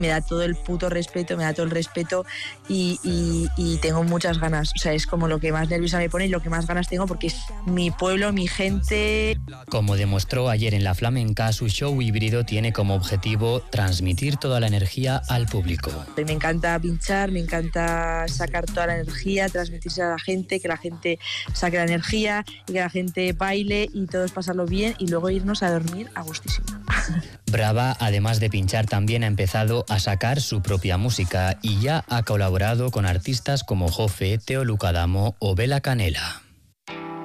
me da todo el puto respeto, me da todo el respeto y tengo muchas ganas. O sea, es como lo que más nerviosa me pone y lo que más ganas tengo porque es mi pueblo, mi gente. Como demostró ayer en La Flamenca, su show híbrido tiene como objetivo transmitir toda la energía al público. Me encanta pinchar, me encanta sacar toda la energía, transmitirse a la gente, que la gente saque la energía y que la gente baile y todos pasarlo bien y luego irnos a dormir a gustísimo. Brava, además de pinchar, también ha empezado a sacar su propia música y ya ha colaborado con artistas como Jofe, Teo Lucadamo o Bela Canela.